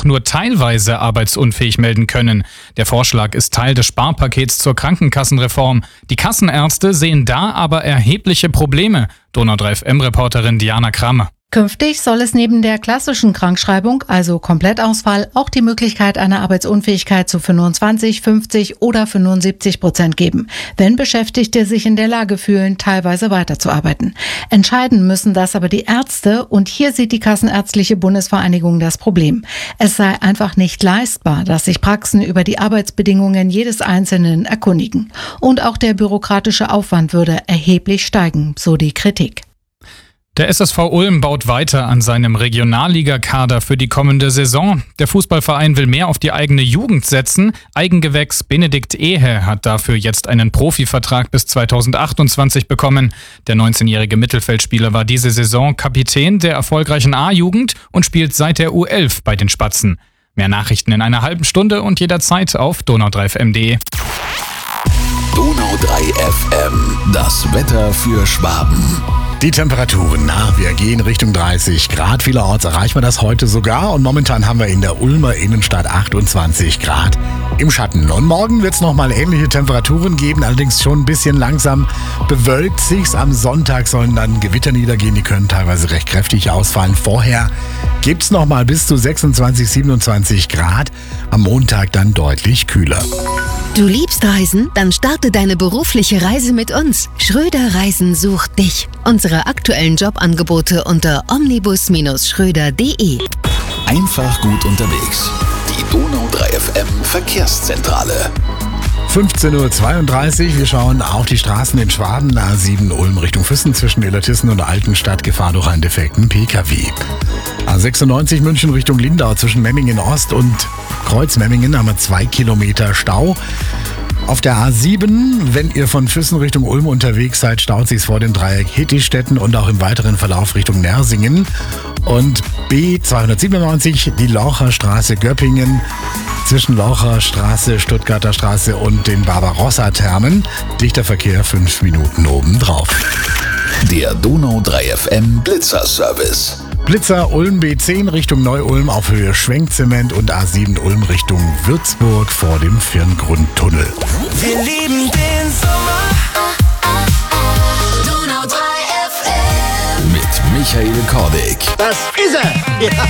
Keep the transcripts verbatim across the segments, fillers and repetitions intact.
nur teilweise arbeitsunfähig melden können. Der Vorschlag ist Teil des Sparpakets zur Krankenkassenreform. Die Kassenärzte sehen da aber erhebliche Probleme. Donau drei F M-Reporterin Diana Kramer. Künftig soll es neben der klassischen Krankschreibung, also Komplettausfall, auch die Möglichkeit einer Arbeitsunfähigkeit zu fünfundzwanzig, fünfzig oder fünfundsiebzig Prozent geben, wenn Beschäftigte sich in der Lage fühlen, teilweise weiterzuarbeiten. Entscheiden müssen das aber die Ärzte, und hier sieht die Kassenärztliche Bundesvereinigung das Problem. Es sei einfach nicht leistbar, dass sich Praxen über die Arbeitsbedingungen jedes Einzelnen erkundigen. Und auch der bürokratische Aufwand würde erheblich steigen, so die Kritik. Der S S V Ulm baut weiter an seinem Regionalligakader für die kommende Saison. Der Fußballverein will mehr auf die eigene Jugend setzen. Eigengewächs Benedikt Ehe hat dafür jetzt einen Profivertrag bis zweitausendachtundzwanzig bekommen. Der neunzehnjährige Mittelfeldspieler war diese Saison Kapitän der erfolgreichen A-Jugend und spielt seit der U elf bei den Spatzen. Mehr Nachrichten in einer halben Stunde und jederzeit auf donau drei F M punkt de. Donau drei F M, das Wetter für Schwaben. Die Temperaturen, na, wir gehen Richtung dreißig Grad. Vielerorts erreichen wir das heute sogar. Und momentan haben wir in der Ulmer Innenstadt achtundzwanzig Grad im Schatten. Und morgen wird es nochmal ähnliche Temperaturen geben, allerdings schon ein bisschen langsam bewölkt sich's. Am Sonntag sollen dann Gewitter niedergehen, die können teilweise recht kräftig ausfallen. Vorher gibt's nochmal bis zu sechsundzwanzig, siebenundzwanzig Grad. Am Montag dann deutlich kühler. Du liebst Reisen? Dann starte deine berufliche Reise mit uns. Schröder Reisen sucht dich. Unsere aktuellen Jobangebote unter omnibus Ströder punkt de. Einfach gut unterwegs. Die Donau drei F M Verkehrszentrale. fünfzehn Uhr zweiunddreißig, wir schauen auf die Straßen in Schwaben, A sieben Ulm Richtung Füssen zwischen Illertissen und Altenstadt, Gefahr durch einen defekten P K W. A sechsundneunzig München Richtung Lindau zwischen Memmingen Ost und Kreuzmemmingen haben wir zwei Kilometer Stau. Auf der A sieben, wenn ihr von Füssen Richtung Ulm unterwegs seid, staut sich's vor dem Dreieck Hittistetten und auch im weiteren Verlauf Richtung Nersingen. Und B zweihundertsiebenundneunzig, die Lorcher Straße Göppingen zwischen Lorcher Straße, Stuttgarter Straße und den Barbarossa-Thermen. Dichter Verkehr, fünf Minuten obendrauf. Der Donau drei F M Blitzer-Service. Blitzer Ulm B zehn Richtung Neu-Ulm auf Höhe Schwenkzement und A sieben Ulm Richtung Würzburg vor dem Firngrundtunnel. Wir lieben den Sommer. Donau drei F M. Mit Michael Kordig. Das ist er! Ja.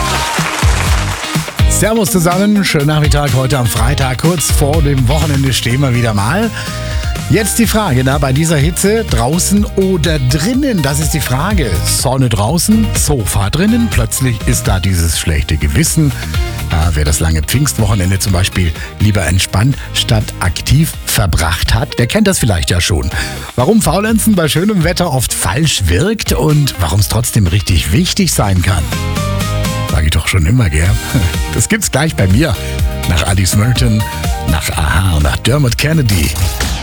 Servus zusammen, schönen Nachmittag heute am Freitag. Kurz vor dem Wochenende stehen wir wieder mal. Jetzt die Frage, na, bei dieser Hitze, draußen oder drinnen? Das ist die Frage. Sonne draußen, Sofa drinnen. Plötzlich ist da dieses schlechte Gewissen. Ja, wer das lange Pfingstwochenende zum Beispiel lieber entspannt statt aktiv verbracht hat, der kennt das vielleicht ja schon. Warum Faulenzen bei schönem Wetter oft falsch wirkt und warum es trotzdem richtig wichtig sein kann. Sag ich doch schon immer, gell? Das gibt's gleich bei mir. Nach Alice Merton, nach Aha und nach Dermot Kennedy.